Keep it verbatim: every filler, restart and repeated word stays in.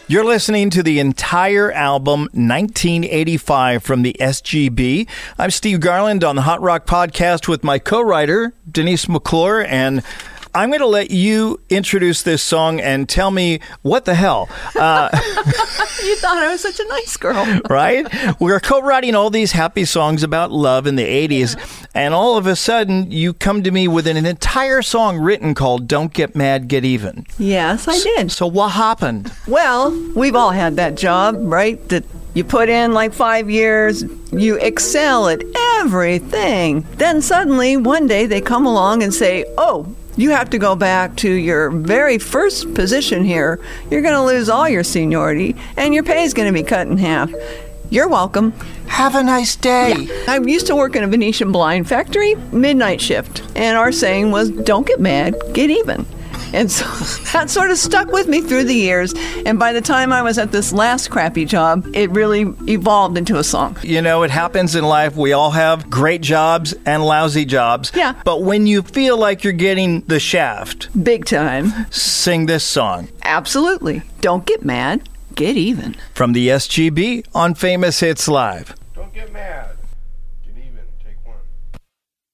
You're listening to the entire album, nineteen eighty-five, from the S G B. I'm Steve Garland on the Hot Rock Podcast with my co-writer, Denise McClure, and I'm going to let you introduce this song and tell me what the hell. Uh, you thought I was such a nice girl. Right? We're co-writing all these happy songs about love in the eighties, yeah. And all of a sudden, you come to me with an entire song written called Don't Get Mad, Get Even. Yes, I did. So, so what happened? Well, we've all had that job, right? That you put in like five years, you excel at everything. Then suddenly, one day, they come along and say, oh, you have to go back to your very first position here. You're going to lose all your seniority, and your pay is going to be cut in half. You're welcome. Have a nice day. Yeah. I used to work in a Venetian blind factory, midnight shift, and our saying was, don't get mad, get even. And so that sort of stuck with me through the years. And by the time I was at this last crappy job, it really evolved into a song. You know, it happens in life. We all have great jobs and lousy jobs. Yeah. But when you feel like you're getting the shaft, big time, sing this song. Absolutely. Don't get mad, get even. From the S G B on Famous Hits Live.